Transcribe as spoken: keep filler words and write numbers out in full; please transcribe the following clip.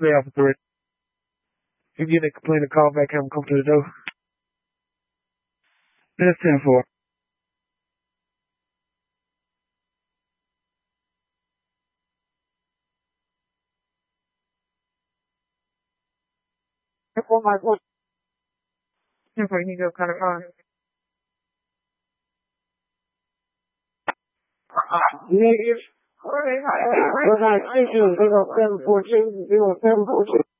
Say Alpha three. If you get a complaint, call back, have them come to the door. That's ten four. ten four, my voice. ten four, you need to go kind of on. Negative. All right, I got issues. They go seven fourteen, zero seven fourteen.